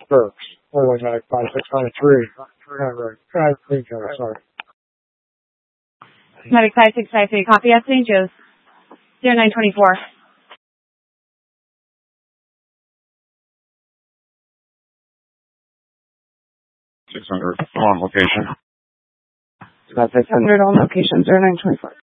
Burks. 419-5693. Sorry. Medic 5653, copy at St. Joe's. 0924. 600 on location. About 600 on location, 0924.